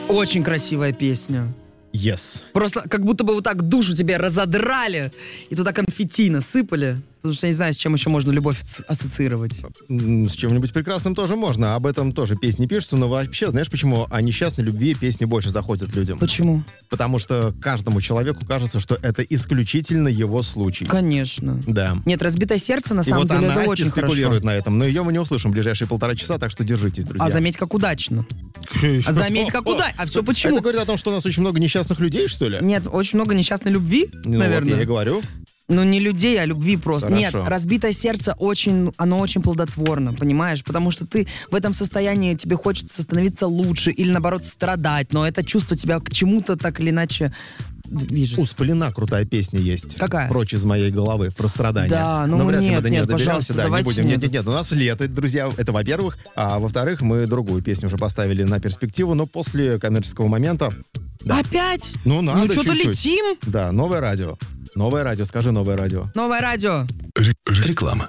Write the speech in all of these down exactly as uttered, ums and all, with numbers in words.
Очень красивая песня. Yes. Просто как будто бы вот так душу тебе разодрали и туда конфетти насыпали. Потому что я не знаю, с чем еще можно любовь ассоциировать. С чем-нибудь прекрасным тоже можно. Об этом тоже песни пишутся. Но вообще, знаешь, почему о несчастной любви песни больше заходят людям? Почему? Потому что каждому человеку кажется, что это исключительно его случай. Конечно. Да. Нет, разбитое сердце, на И самом вот деле, это Настя очень спекулирует хорошо. на этом. Но ее мы не услышим в ближайшие полтора часа, так что держитесь, друзья. А заметь, как удачно. А заметь, как удачно. А все почему? Это говорит о том, что у нас очень много несчастных людей, что ли? Нет, очень много несчастной любви, Ну, наверное. вот я и говорю. Ну, не людей, а любви просто. Хорошо. Нет, разбитое сердце очень, оно очень плодотворно, понимаешь? Потому что ты в этом состоянии, тебе хочется становиться лучше или, наоборот, страдать, но это чувство тебя к чему-то так или иначе движет. У Сполина крутая песня есть. Какая? «Прочь из моей головы», про страдания. Да, ну Но вряд ли нет, мы до нее нет, доберемся. пожалуйста, Да, не давайте будем. не Нет, нет, этот. нет. У нас лето, друзья, это во-первых. А во-вторых, мы другую песню уже поставили на перспективу, но после коммерческого момента. Да. Опять? Ну, надо Ну, что-то чуть-чуть. летим. Да, новое радио. Новое радио, скажи новое радио. Новое радио. Реклама.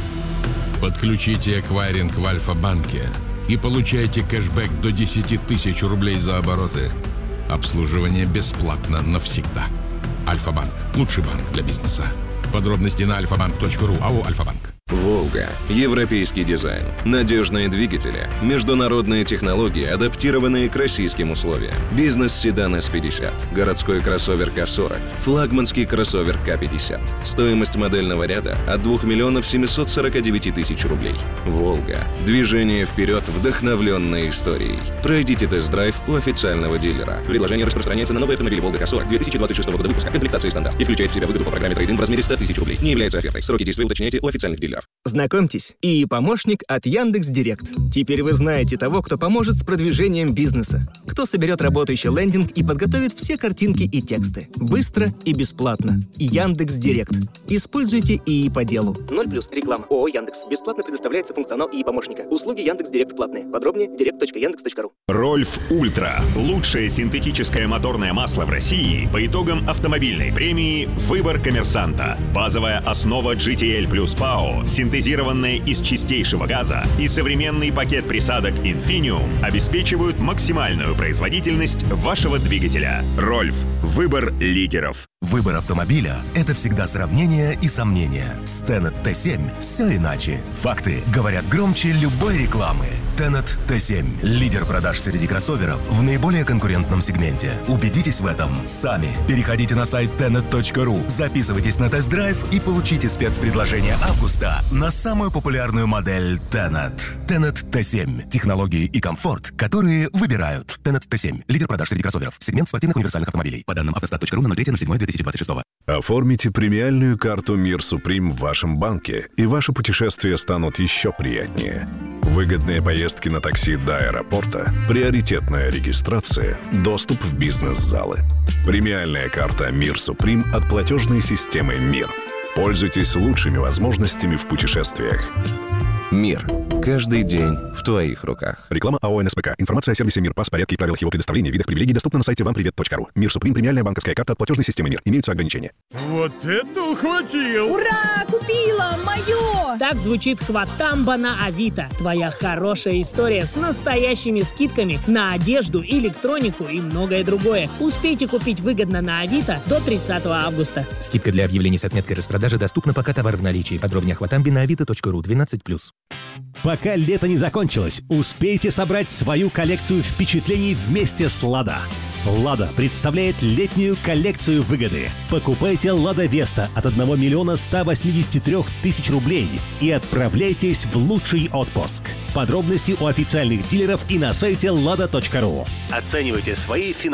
Подключите эквайринг в Альфа-банке и получайте кэшбэк до десять тысяч рублей за обороты. Обслуживание бесплатно навсегда. Альфа-банк. Лучший банк для бизнеса. Подробности на альфа банк точка ру. АО «Альфа-банк». «Волга». Европейский дизайн. Надежные двигатели. Международные технологии, адаптированные к российским условиям. Бизнес-седан эс пятьдесят. Городской кроссовер ка сорок. Флагманский кроссовер ка пятьдесят. Стоимость модельного ряда от двух миллионов семьсот сорок девять тысяч рублей. «Волга». Движение вперед, вдохновленное историей. Пройдите тест-драйв у официального дилера. Предложение распространяется на новые автомобили «Волга ка сорок» две тысячи двадцать шестого года выпуска. Комплектация стандарт. И включает в себя выгоду по программе трейд-ин в размере сто тысяч рублей. Не является офертой. Сроки действия уточняйте у официальных дилеров. Знакомьтесь, ИИ «Помощник» от Яндекс.Директ. Теперь вы знаете того, кто поможет с продвижением бизнеса, кто соберет работающий лендинг и подготовит все картинки и тексты. Быстро и бесплатно. Яндекс.Директ. Используйте ИИ по делу. ноль плюс реклама. ООО «Яндекс». Бесплатно предоставляется функционал ИИ «Помощника». Услуги Яндекс.Директ платные. Подробнее директ точка яндекс точка ру. Рольф Ультра. Лучшее синтетическое моторное масло в России по итогам автомобильной премии «Выбор коммерсанта». Базовая основа джи ти эл плюс ПАО, синтезированная из чистейшего газа, и современный пакет присадок Infinium обеспечивают максимальную производительность вашего двигателя. Рольф. Выбор лидеров. Выбор автомобиля – это всегда сравнение и сомнения. С Tenet тэ семь все иначе. Факты говорят громче любой рекламы. Tenet тэ семь – лидер продаж среди кроссоверов в наиболее конкурентном сегменте. Убедитесь в этом сами. Переходите на сайт tenet точка ру, записывайтесь на тест-драйв и получите спецпредложение августа на самую популярную модель Tenet. Tenet тэ семь – технологии и комфорт, которые выбирают. Tenet тэ семь – лидер продаж среди кроссоверов. Сегмент спортивных универсальных автомобилей. По данным автостат точка ру на ноль третьего седьмого две тысячи двадцать шестого. Оформите премиальную карту «Мир Суприм» в вашем банке, и ваши путешествия станут еще приятнее. Выгодные поездки на такси до аэропорта, приоритетная регистрация, доступ в бизнес-залы. Премиальная карта «Мир Суприм» от платежной системы «Мир». Пользуйтесь лучшими возможностями в путешествиях. «Мир». Каждый день в твоих руках. Реклама АО эн эс пэ ка. Информация о сервисе «Мир», пас, порядке и правилах его предоставления, видах привилегий доступна на сайте вам привет точка ру. «Мир Суприм» — премиальная банковская карта от платежной системы «Мир». Имеются ограничения. Вот это ухватил! Ура! Купила! Мое! Так звучит «Хватамба» на Авито. Твоя хорошая история с настоящими скидками на одежду, электронику и многое другое. Успейте купить выгодно на Авито до тридцатого августа. Скидка для объявлений с отметкой распродажи доступна, пока товар в наличии. Подробнее о «Хватамбе» на авито точка ру. двенадцать плюс. Пока лето не закончилось, успейте собрать свою коллекцию впечатлений вместе с «Лада». «Лада» представляет летнюю коллекцию выгоды. Покупайте «Лада Веста» от одного миллиона ста восьмидесяти трёх тысяч рублей и отправляйтесь в лучший отпуск. Подробности у официальных дилеров и на сайте лада точка ру. Оценивайте свои финансовые